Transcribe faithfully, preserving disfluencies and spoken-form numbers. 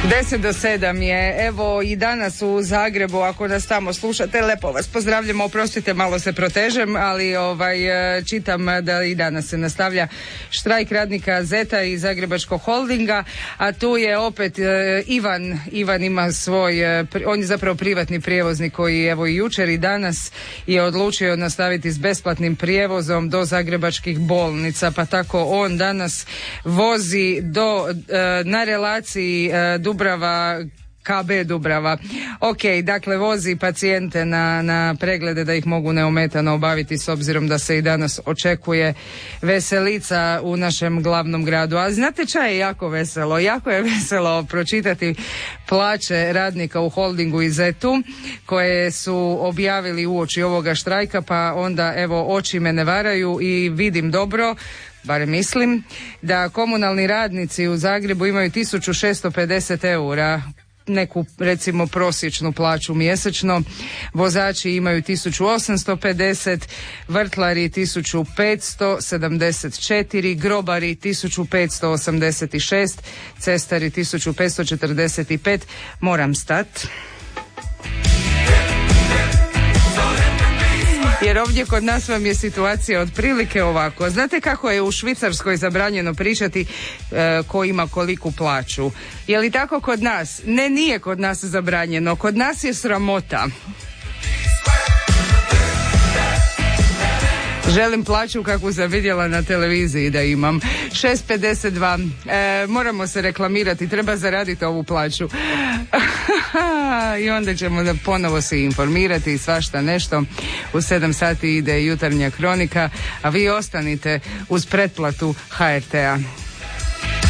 deset do sedam je, evo i danas u Zagrebu, ako nas tamo slušate, lepo vas pozdravljamo, oprostite, malo se protežem, ali ovaj čitam da i danas se nastavlja štrajk radnika Zeta i Zagrebačkog holdinga, a tu je opet e, Ivan, Ivan ima svoj, e, on je zapravo privatni prijevoznik koji evo i jučer i danas je odlučio nastaviti s besplatnim prijevozom do zagrebačkih bolnica, pa tako on danas vozi do, e, na relaciji e, Dubrava K B Dubrava. Ok, dakle vozi pacijente na, na preglede da ih mogu neometano obaviti s obzirom da se i danas očekuje veselica u našem glavnom gradu. A znate šta je jako veselo? Jako je veselo pročitati plaće radnika u holdingu i Zetu koje su objavili uoči ovoga štrajka, pa onda evo oči me ne varaju i vidim dobro, barem mislim, da komunalni radnici u Zagrebu imaju tisuću šesto pedeset eura, neku recimo prosječnu plaću mjesečno, vozači imaju tisuću osamsto pedeset, vrtlari tisuću petsto sedamdeset četiri, grobari tisuću petsto osamdeset šest, cestari tisuću petsto četrdeset pet. Moram stat jer ovdje kod nas vam je situacija otprilike ovako. Znate kako je u Švicarskoj zabranjeno pričati e, ko ima koliku plaću? Je li tako kod nas? Ne, nije kod nas zabranjeno. Kod nas je sramota. Želim plaću kakvu sam vidjela na televiziji da imam. šest pedeset dva. E, moramo se reklamirati, treba zaraditi ovu plaću. I onda ćemo da ponovo se informirati i svašta nešto. U sedam sati ide jutarnja kronika, a vi ostanite uz pretplatu H R T-a.